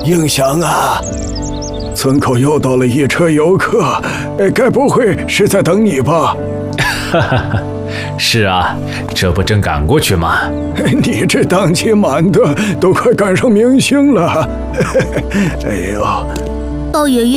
应祥啊，村口又到了一车游客，该不会是在等你吧？ 哈哈哈，是啊，这不正赶过去吗？ 你这档期满的，都快赶上明星了。哎呦， 豹爷爷